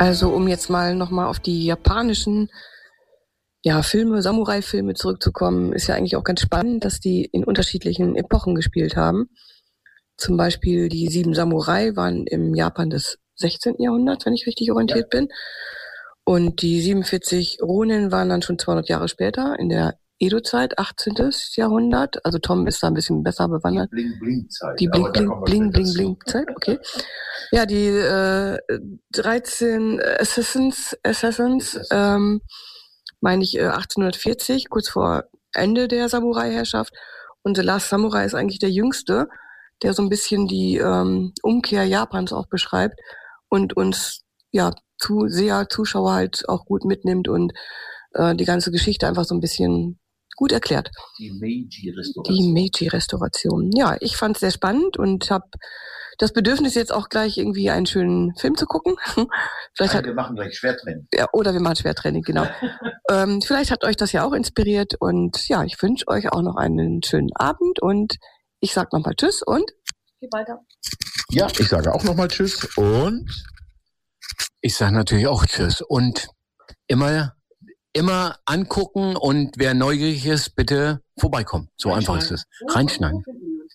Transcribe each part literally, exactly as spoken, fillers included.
Also um jetzt mal nochmal auf die japanischen ja, Filme, Samurai-Filme zurückzukommen, ist ja eigentlich auch ganz spannend, dass die in unterschiedlichen Epochen gespielt haben. Zum Beispiel die Sieben Samurai waren im Japan des sechzehnten. Jahrhunderts, wenn ich richtig orientiert ja. bin. Und die siebenundvierzig Ronin waren dann schon zweihundert Jahre später, in der Edo-Zeit, achtzehnten. Jahrhundert. Also Tom ist da ein bisschen besser bewandert. Die Bling-Bling-Zeit. Die Bling-Bling-Bling-Bling-Zeit, okay. Ja, die äh, dreizehn Assassins, Assassins, ähm, meine ich äh, achtzehnhundertvierzig, kurz vor Ende der Samurai-Herrschaft. Und The Last Samurai ist eigentlich der jüngste, der so ein bisschen die ähm, Umkehr Japans auch beschreibt und uns ja Zuseher, Zuschauer halt auch gut mitnimmt und äh, die ganze Geschichte einfach so ein bisschen gut erklärt. Die Meiji-Restauration. Die Meiji-Restauration. Ja, ich fand es sehr spannend und habe das Bedürfnis, jetzt auch gleich irgendwie einen schönen Film zu gucken. Vielleicht Nein, hat, wir machen gleich Schwertraining. Ja, oder wir machen Schwertraining, genau. ähm, vielleicht hat euch das ja auch inspiriert und ja, ich wünsche euch auch noch einen schönen Abend und ich sag nochmal Tschüss und geht weiter. Ja, ich sage auch nochmal Tschüss und ich sage natürlich auch Tschüss und immer, immer angucken und wer neugierig ist, bitte vorbeikommen. So einfach ist es. Reinschneiden.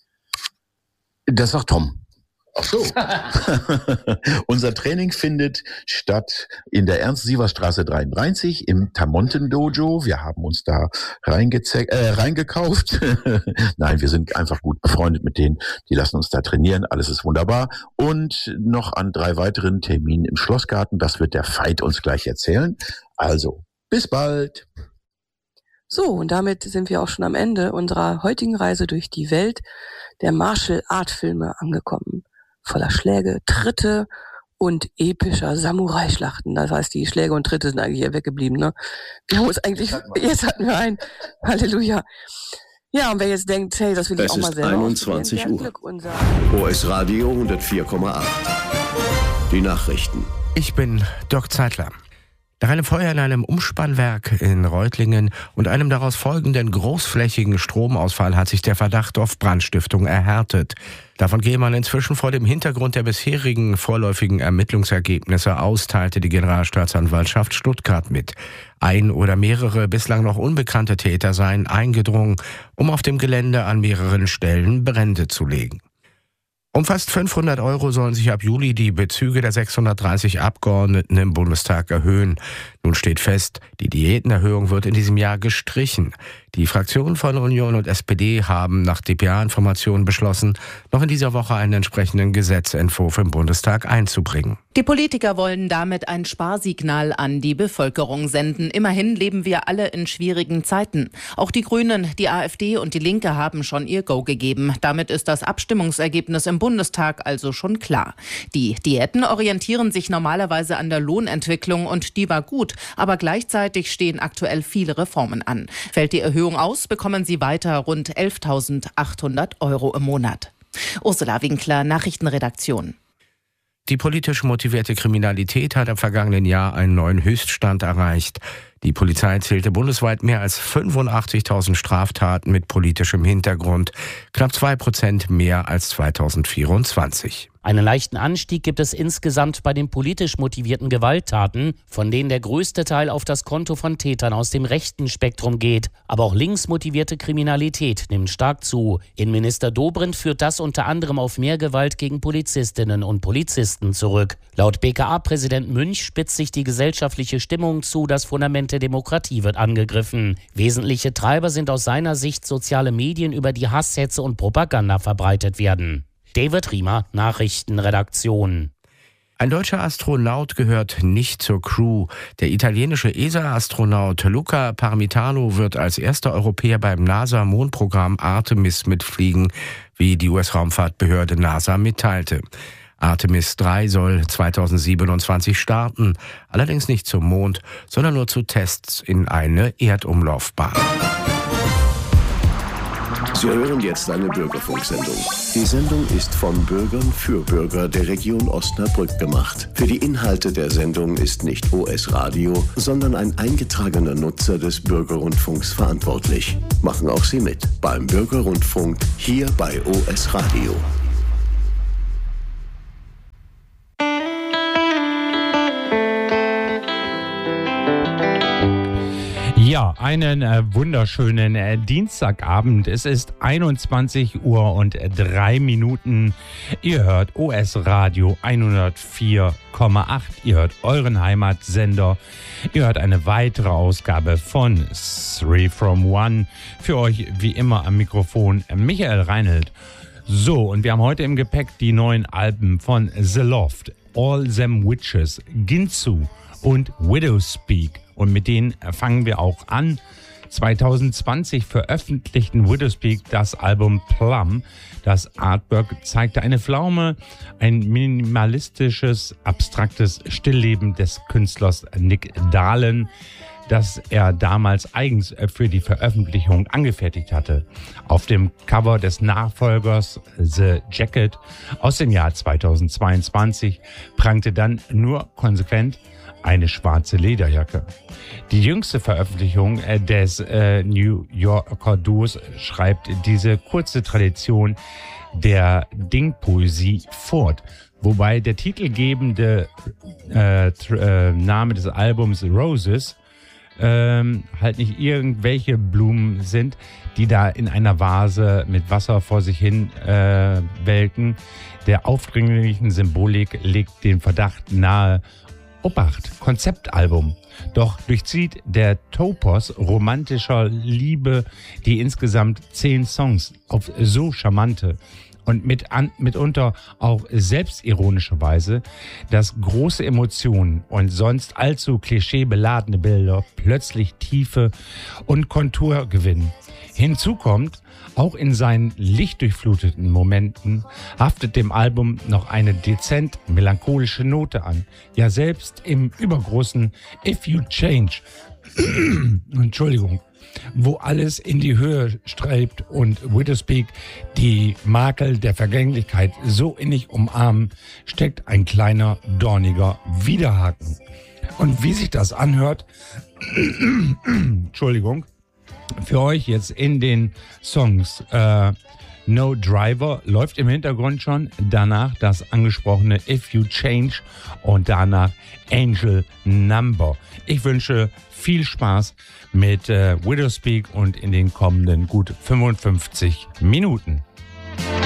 Das sagt Tom. Ach so. Unser Training findet statt in der Ernst-Siever-Straße dreiunddreißig im Tamonten-Dojo. Wir haben uns da reingeze- äh, reingekauft. Nein, wir sind einfach gut befreundet mit denen. Die lassen uns da trainieren. Alles ist wunderbar. Und noch an drei weiteren Terminen im Schlossgarten. Das wird der Veit uns gleich erzählen. Also, bis bald. So, und damit sind wir auch schon am Ende unserer heutigen Reise durch die Welt der Martial-Art-Filme angekommen. Voller Schläge, Tritte und epischer Samurai-Schlachten. Das heißt, die Schläge und Tritte sind eigentlich hier weggeblieben, ne? Wir haben uns eigentlich, jetzt hatten wir einen. Halleluja. Ja, und wer jetzt denkt, hey, das will ich es auch mal ist selber einundzwanzig Uhr. O S Radio hundertvier Komma acht. Die Nachrichten. Ich bin Dirk Zeitler. Nach einem Feuer in einem Umspannwerk in Reutlingen und einem daraus folgenden großflächigen Stromausfall hat sich der Verdacht auf Brandstiftung erhärtet. Davon gehe man inzwischen vor dem Hintergrund der bisherigen vorläufigen Ermittlungsergebnisse aus, teilte die Generalstaatsanwaltschaft Stuttgart mit. Ein oder mehrere bislang noch unbekannte Täter seien eingedrungen, um auf dem Gelände an mehreren Stellen Brände zu legen. Um fast fünfhundert Euro sollen sich ab Juli die Bezüge der sechshundertdreißig Abgeordneten im Bundestag erhöhen. Nun steht fest, die Diätenerhöhung wird in diesem Jahr gestrichen. Die Fraktionen von Union und S P D haben nach D P A-Informationen beschlossen, noch in dieser Woche einen entsprechenden Gesetzentwurf im Bundestag einzubringen. Die Politiker wollen damit ein Sparsignal an die Bevölkerung senden. Immerhin leben wir alle in schwierigen Zeiten. Auch die Grünen, die AfD und die Linke haben schon ihr Go gegeben. Damit ist das Abstimmungsergebnis im Bundestag also schon klar. Die Diäten orientieren sich normalerweise an der Lohnentwicklung und die war gut. Aber gleichzeitig stehen aktuell viele Reformen an. Fällt die Erhöhung aus, bekommen sie weiter rund elftausendachthundert Euro im Monat. Ursula Winkler, Nachrichtenredaktion. Die politisch motivierte Kriminalität hat im vergangenen Jahr einen neuen Höchststand erreicht. Die Polizei zählte bundesweit mehr als fünfundachtzigtausend Straftaten mit politischem Hintergrund, knapp zwei Prozent mehr als zweitausendvierundzwanzig. Einen leichten Anstieg gibt es insgesamt bei den politisch motivierten Gewalttaten, von denen der größte Teil auf das Konto von Tätern aus dem rechten Spektrum geht. Aber auch links motivierte Kriminalität nimmt stark zu. Innenminister Dobrindt führt das unter anderem auf mehr Gewalt gegen Polizistinnen und Polizisten zurück. Laut B K A-Präsident Münch spitzt sich die gesellschaftliche Stimmung zu, das Fundament der Demokratie wird angegriffen. Wesentliche Treiber sind aus seiner Sicht soziale Medien, über die Hasshetze und Propaganda verbreitet werden. David Riemer, Nachrichtenredaktion. Ein deutscher Astronaut gehört nicht zur Crew. Der italienische E S A-Astronaut Luca Parmitano wird als erster Europäer beim NASA-Mondprogramm Artemis mitfliegen, wie die U S-Raumfahrtbehörde NASA mitteilte. Artemis drei soll zweitausendsiebenundzwanzig starten, allerdings nicht zum Mond, sondern nur zu Tests in eine Erdumlaufbahn. Sie hören jetzt eine Bürgerfunksendung. Die Sendung ist von Bürgern für Bürger der Region Osnabrück gemacht. Für die Inhalte der Sendung ist nicht O S Radio, sondern ein eingetragener Nutzer des Bürgerrundfunks verantwortlich. Machen auch Sie mit beim Bürgerrundfunk hier bei O S Radio. Ja, einen äh, wunderschönen äh, Dienstagabend. Es ist einundzwanzig Uhr und drei Minuten. Ihr hört O S Radio hundertvier Komma acht. Ihr hört euren Heimatsender. Ihr hört eine weitere Ausgabe von Three from One. Für euch wie immer am Mikrofon Michael Reinhold. So, und wir haben heute im Gepäck die neuen Alben von The Loft, All Them Witches, Ginsu und Widowspeak. Und mit denen fangen wir auch an. zwanzig zwanzig veröffentlichten Widowspeak das Album Plum. Das Artwork zeigte eine Pflaume, ein minimalistisches, abstraktes Stillleben des Künstlers Nick Dahlen, das er damals eigens für die Veröffentlichung angefertigt hatte. Auf dem Cover des Nachfolgers The Jacket aus dem Jahr zweitausendzweiundzwanzig prangte dann nur konsequent eine schwarze Lederjacke. Die jüngste Veröffentlichung des äh, New Yorker Duos schreibt diese kurze Tradition der Ding-Poesie fort, wobei der titelgebende äh, äh, Name des Albums Roses ähm, halt nicht irgendwelche Blumen sind, die da in einer Vase mit Wasser vor sich hin äh, welken. Der aufdringlichen Symbolik legt den Verdacht nahe, Obacht, Konzeptalbum. Doch durchzieht der Topos romantischer Liebe die insgesamt zehn Songs auf so charmante und mit an, mitunter auch selbstironische Weise, dass große Emotionen und sonst allzu klischeebeladene Bilder plötzlich Tiefe und Kontur gewinnen. Hinzu kommt, auch in seinen lichtdurchfluteten Momenten haftet dem Album noch eine dezent melancholische Note an. Ja, selbst im übergroßen If You Change, Entschuldigung, wo alles in die Höhe strebt und Widowspeak die Makel der Vergänglichkeit so innig umarmen, steckt ein kleiner, dorniger Widerhaken. Und wie sich das anhört, Entschuldigung, für euch jetzt in den Songs äh, No Driver läuft im Hintergrund schon, danach das angesprochene If You Change und danach Angel Number. Ich wünsche viel Spaß mit äh, Widowspeak und in den kommenden gut fünfundfünfzig Minuten.